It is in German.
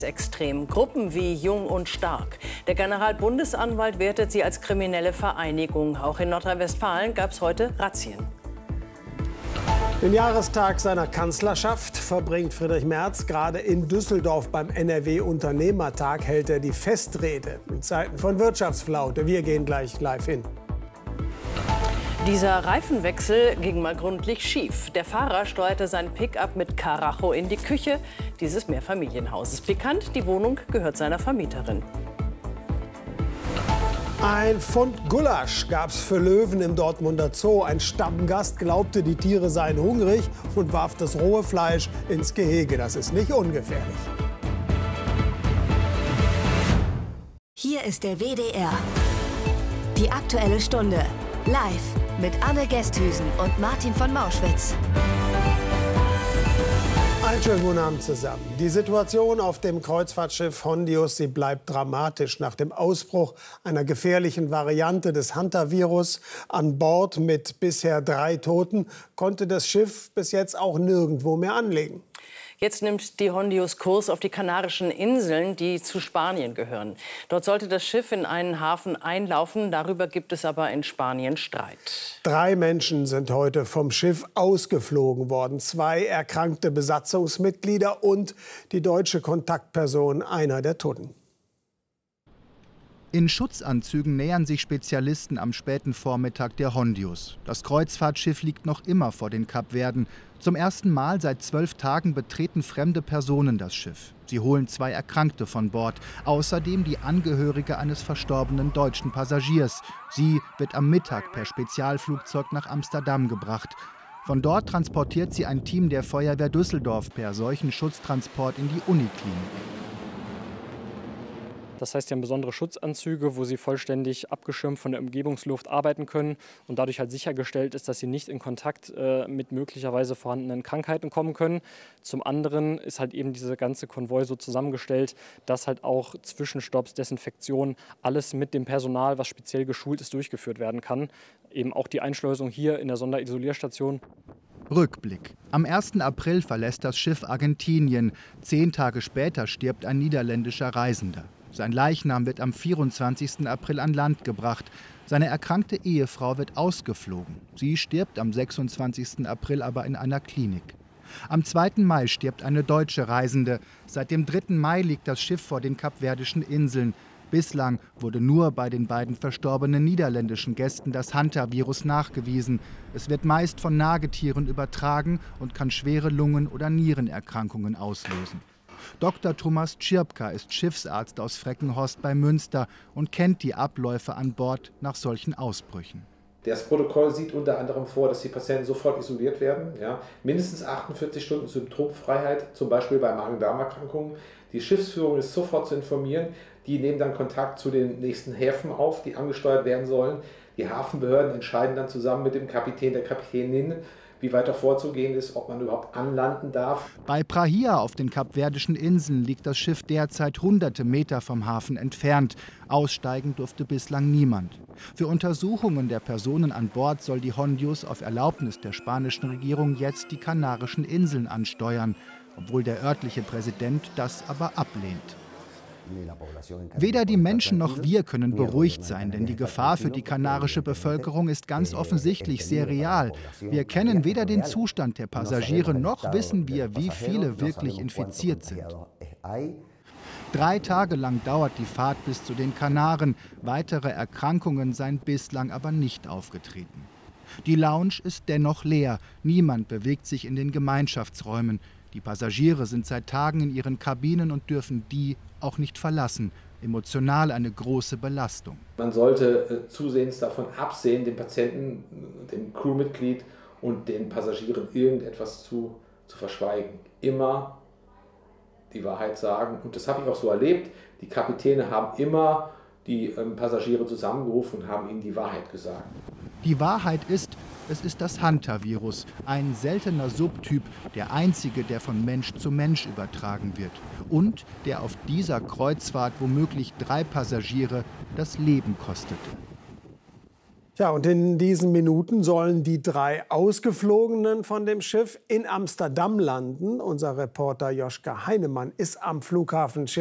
Extrem. Gruppen wie Jung und Stark. Der Generalbundesanwalt wertet sie als kriminelle Vereinigung. Auch in Nordrhein-Westfalen gab es heute Razzien. Den Jahrestag seiner Kanzlerschaft verbringt Friedrich Merz gerade in Düsseldorf. Beim NRW-Unternehmertag hält er die Festrede in Zeiten von Wirtschaftsflaute. Wir gehen gleich live hin. Dieser Reifenwechsel ging mal gründlich schief. Der Fahrer steuerte sein Pickup mit Karacho in die Küche dieses Mehrfamilienhauses. Pikant, die Wohnung gehört seiner Vermieterin. Ein Pfund Gulasch gab's für Löwen im Dortmunder Zoo. Ein Stammgast glaubte, die Tiere seien hungrig und warf das rohe Fleisch ins Gehege. Das ist nicht ungefährlich. Hier ist der WDR. Die Aktuelle Stunde. Live mit Anne Gesthüsen und Martin von Mauschwitz. Einen schönen guten Abend zusammen. Die Situation auf dem Kreuzfahrtschiff Hondius, sie bleibt dramatisch. Nach dem Ausbruch einer gefährlichen Variante des Hantavirus an Bord mit bisher 3 Toten konnte das Schiff bis jetzt auch nirgendwo mehr anlegen. Jetzt nimmt die Hondius Kurs auf die Kanarischen Inseln, die zu Spanien gehören. Dort sollte das Schiff in einen Hafen einlaufen. Darüber gibt es aber in Spanien Streit. 3 Menschen sind heute vom Schiff ausgeflogen worden. 2 erkrankte Besatzungsmitglieder und die deutsche Kontaktperson einer der Toten. In Schutzanzügen nähern sich Spezialisten am späten Vormittag der Hondius. Das Kreuzfahrtschiff liegt noch immer vor den Kapverden. Zum ersten Mal seit 12 Tagen betreten fremde Personen das Schiff. Sie holen 2 Erkrankte von Bord, außerdem die Angehörige eines verstorbenen deutschen Passagiers. Sie wird am Mittag per Spezialflugzeug nach Amsterdam gebracht. Von dort transportiert sie ein Team der Feuerwehr Düsseldorf per Seuchenschutztransport in die Uniklinik. Das heißt, sie haben besondere Schutzanzüge, wo sie vollständig abgeschirmt von der Umgebungsluft arbeiten können und dadurch halt sichergestellt ist, dass sie nicht in Kontakt mit möglicherweise vorhandenen Krankheiten kommen können. Zum anderen ist halt eben dieser ganze Konvoi so zusammengestellt, dass halt auch Zwischenstopps, Desinfektion, alles mit dem Personal, was speziell geschult ist, durchgeführt werden kann. Eben auch die Einschleusung hier in der Sonderisolierstation. Rückblick. Am 1. April verlässt das Schiff Argentinien. 10 Tage später stirbt ein niederländischer Reisender. Sein Leichnam wird am 24. April an Land gebracht. Seine erkrankte Ehefrau wird ausgeflogen. Sie stirbt am 26. April aber in einer Klinik. Am 2. Mai stirbt eine deutsche Reisende. Seit dem 3. Mai liegt das Schiff vor den Kapverdischen Inseln. Bislang wurde nur bei den beiden verstorbenen niederländischen Gästen das Hantavirus nachgewiesen. Es wird meist von Nagetieren übertragen und kann schwere Lungen- oder Nierenerkrankungen auslösen. Dr. Thomas Tschirpka ist Schiffsarzt aus Freckenhorst bei Münster und kennt die Abläufe an Bord nach solchen Ausbrüchen. Das Protokoll sieht unter anderem vor, dass die Patienten sofort isoliert werden. Ja, mindestens 48 Stunden Symptomfreiheit, zum Beispiel bei Magen-Darm-Erkrankungen. Die Schiffsführung ist sofort zu informieren. Die nehmen dann Kontakt zu den nächsten Häfen auf, die angesteuert werden sollen. Die Hafenbehörden entscheiden dann zusammen mit dem Kapitän, der Kapitänin, wie weiter vorzugehen ist, ob man überhaupt anlanden darf. Bei Praia auf den Kapverdischen Inseln liegt das Schiff derzeit hunderte Meter vom Hafen entfernt. Aussteigen durfte bislang niemand. Für Untersuchungen der Personen an Bord soll die Hondius auf Erlaubnis der spanischen Regierung jetzt die Kanarischen Inseln ansteuern, obwohl der örtliche Präsident das aber ablehnt. Weder die Menschen noch wir können beruhigt sein, denn die Gefahr für die kanarische Bevölkerung ist ganz offensichtlich sehr real. Wir kennen weder den Zustand der Passagiere noch wissen wir, wie viele wirklich infiziert sind. 3 Tage lang dauert die Fahrt bis zu den Kanaren. Weitere Erkrankungen seien bislang aber nicht aufgetreten. Die Lounge ist dennoch leer. Niemand bewegt sich in den Gemeinschaftsräumen. Die Passagiere sind seit Tagen in ihren Kabinen und dürfen die auch nicht verlassen. Emotional eine große Belastung. Man sollte zusehends davon absehen, dem Patienten, dem Crewmitglied und den Passagieren irgendetwas zu verschweigen. Immer die Wahrheit sagen. Und das habe ich auch so erlebt. Die Kapitäne haben immer die Passagiere zusammengerufen und haben ihnen die Wahrheit gesagt. Die Wahrheit ist, es ist das Hantavirus, ein seltener Subtyp, der einzige, der von Mensch zu Mensch übertragen wird und der auf dieser Kreuzfahrt womöglich 3 Passagiere das Leben kostete. Ja, und in diesen Minuten sollen die 3 Ausgeflogenen von dem Schiff in Amsterdam landen. Unser Reporter Joschka Heinemann ist am Flughafen